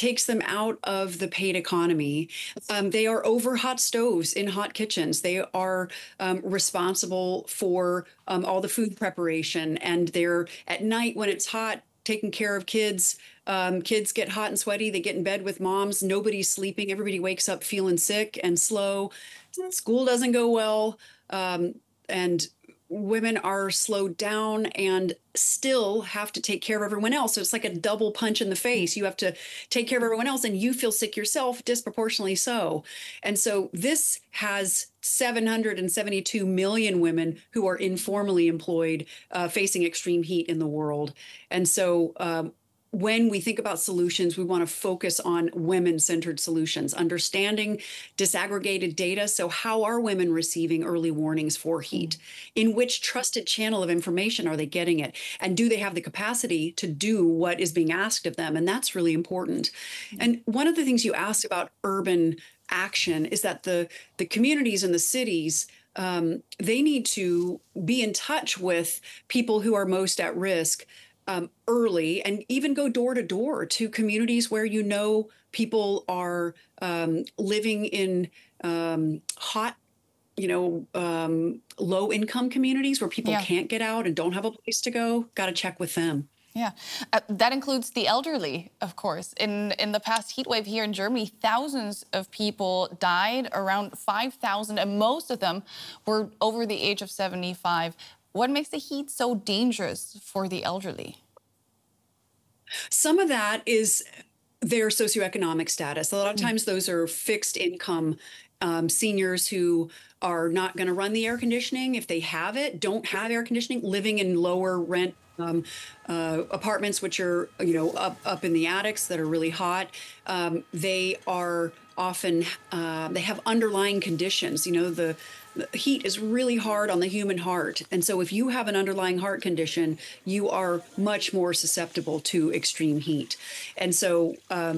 takes them out of the paid economy. They are over hot stoves in hot kitchens. They are responsible for all the food preparation, and they're at night when it's hot, taking care of kids. Kids get hot and sweaty. They get in bed with moms. Nobody's sleeping. Everybody wakes up feeling sick and slow. School doesn't go well. And women are slowed down and still have to take care of everyone else. So it's like a double punch in the face. You have to take care of everyone else and you feel sick yourself, disproportionately so. And so this has 772 million women who are informally employed, facing extreme heat in the world. And so when we think about solutions, we want to focus on women-centered solutions, understanding disaggregated data. So how are women receiving early warnings for heat? In which trusted channel of information are they getting it? And do they have the capacity to do what is being asked of them? And that's really important. And one of the things you asked about urban action is that the communities and the cities, they need to be in touch with people who are most at risk early, and even go door to door to communities where people are living in hot, low income communities where people can't get out and don't have a place to go. Got to check with them. Yeah, that includes the elderly, of course. In the past heat wave here in Germany, thousands of people died, around 5,000, and most of them were over the age of 75. What makes the heat so dangerous for the elderly? Some of that is their socioeconomic status. A lot of times those are fixed income seniors who are not going to run the air conditioning. If they have it, don't have air conditioning, living in lower rent apartments, which are, up in the attics that are really hot. They are often, they have underlying conditions. The heat is really hard on the human heart. And so if you have an underlying heart condition, you are much more susceptible to extreme heat. And so,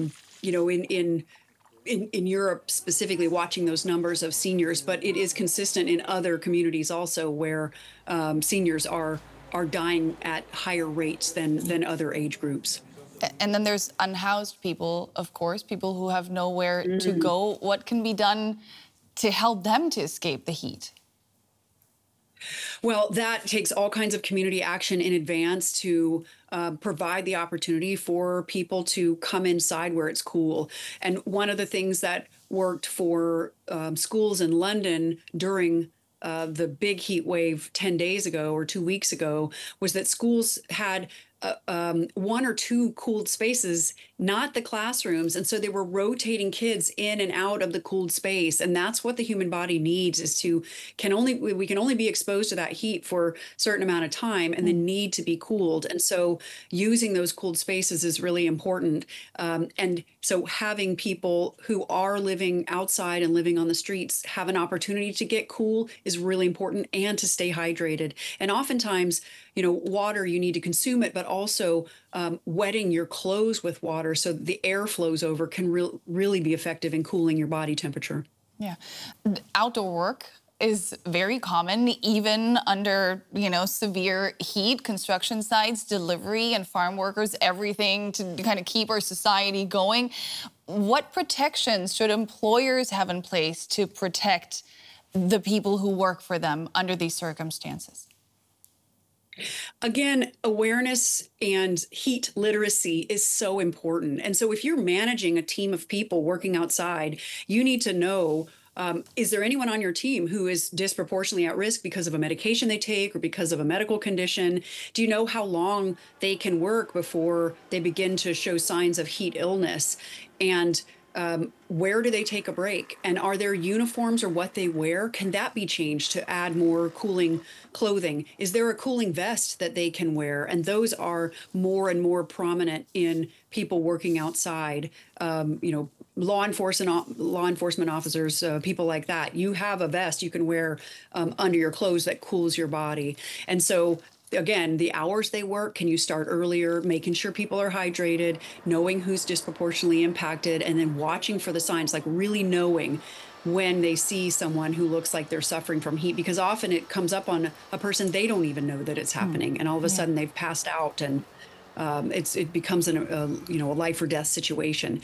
in Europe specifically, watching those numbers of seniors, but it is consistent in other communities also where seniors are dying at higher rates than other age groups. And then there's unhoused people, of course, people who have nowhere to go. What can be done to help them to escape the heat? Well, that takes all kinds of community action in advance to provide the opportunity for people to come inside where it's cool. And one of the things that worked for schools in London during the big heat wave 10 days ago or 2 weeks ago was that schools had one or two cooled spaces, not the classrooms. And so they were rotating kids in and out of the cooled space. And that's what the human body needs, is we can only be exposed to that heat for a certain amount of time and then need to be cooled. And so using those cooled spaces is really important. And so having people who are living outside and living on the streets have an opportunity to get cool is really important, and to stay hydrated. And oftentimes, water, you need to consume it, but also wetting your clothes with water so the air flows over can really be effective in cooling your body temperature. Yeah. Outdoor work is very common, even under, severe heat. Construction sites, delivery, and farm workers, everything to kind of keep our society going. What protections should employers have in place to protect the people who work for them under these circumstances? Again, awareness and heat literacy is so important. And so if you're managing a team of people working outside, you need to know, is there anyone on your team who is disproportionately at risk because of a medication they take or because of a medical condition? Do you know how long they can work before they begin to show signs of heat illness? And where do they take a break? And are their uniforms or what they wear, can that be changed to add more cooling clothing? Is there a cooling vest that they can wear? And those are more and more prominent in people working outside. Law enforcement officers, people like that. You have a vest you can wear under your clothes that cools your body. And so again, the hours they work, can you start earlier, making sure people are hydrated, knowing who's disproportionately impacted, and then watching for the signs, like really knowing when they see someone who looks like they're suffering from heat, because often it comes up on a person, they don't even know that it's happening. And all of a sudden they've passed out, and it becomes a life or death situation.